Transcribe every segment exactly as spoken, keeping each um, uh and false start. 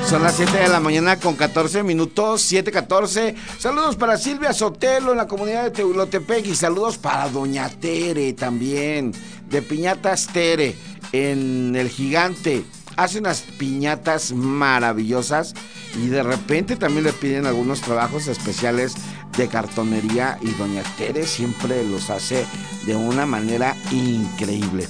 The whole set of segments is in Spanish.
Son las siete de la mañana con catorce minutos, siete catorce. Saludos para Silvia Sotelo en la comunidad de Teulotepec y saludos para Doña Tere también, de Piñatas Tere, en El Gigante. Hace unas piñatas maravillosas y de repente también le piden algunos trabajos especiales de cartonería y Doña Tere siempre los hace de una manera increíble.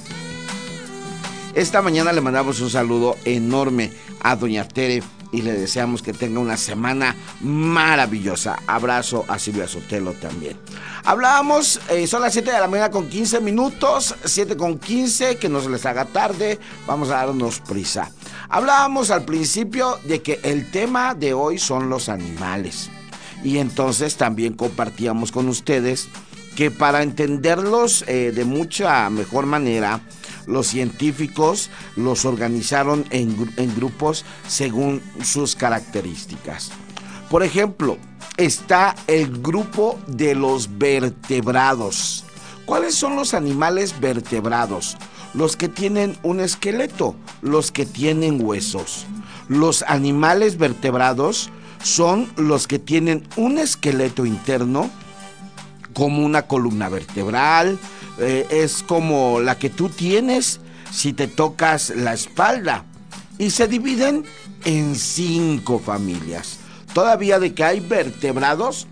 Esta mañana le mandamos un saludo enorme a Doña Tere y le deseamos que tenga una semana maravillosa. Abrazo a Silvia Sotelo también. Hablábamos, eh, son las siete de la mañana con quince minutos, siete con quince, que no se les haga tarde, vamos a darnos prisa. Hablábamos al principio de que el tema de hoy son los animales. Y entonces también compartíamos con ustedes que para entenderlos eh, de mucha mejor manera, los científicos los organizaron en, en grupos según sus características. Por ejemplo, está el grupo de los vertebrados. ¿Cuáles son los animales vertebrados? Los que tienen un esqueleto, los que tienen huesos. Los animales vertebrados son los que tienen un esqueleto interno, como una columna vertebral, eh, es como la que tú tienes si te tocas la espalda, y se dividen en cinco familias. Todavía de que hay vertebrados,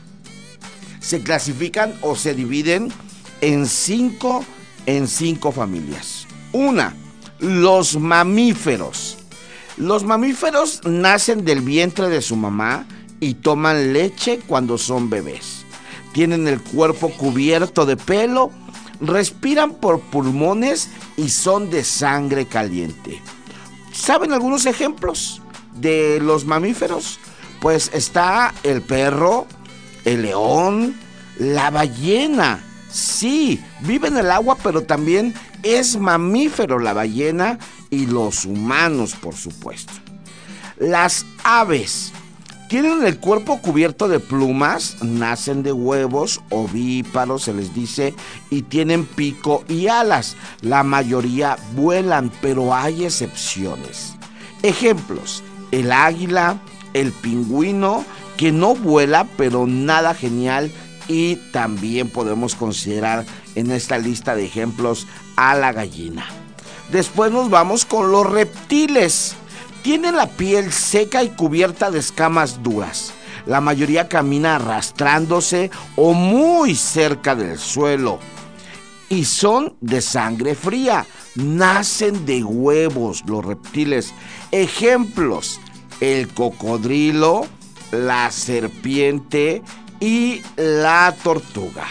se clasifican o se dividen en cinco, en cinco familias. Una, los mamíferos. Los mamíferos nacen del vientre de su mamá y toman leche cuando son bebés. Tienen el cuerpo cubierto de pelo, respiran por pulmones y son de sangre caliente. ¿Saben algunos ejemplos de los mamíferos? Pues está el perro, el león, la ballena. Sí, vive en el agua, pero también es mamífero la ballena y los humanos, por supuesto. Las aves tienen el cuerpo cubierto de plumas, nacen de huevos, ovíparos se les dice, y tienen pico y alas. La mayoría vuelan, pero hay excepciones. Ejemplos: el águila, el pingüino, que no vuela, pero nada genial, y también podemos considerar en esta lista de ejemplos a la gallina. Después nos vamos con los reptiles. Tienen la piel seca y cubierta de escamas duras. La mayoría camina arrastrándose o muy cerca del suelo. Y son de sangre fría. Nacen de huevos los reptiles. Ejemplos: el cocodrilo, la serpiente y la tortuga.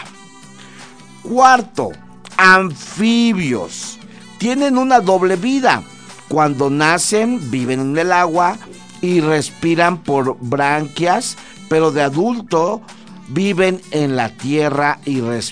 Cuarto, anfibios. Tienen una doble vida. Cuando nacen, viven en el agua y respiran por branquias, pero de adulto viven en la tierra y respiran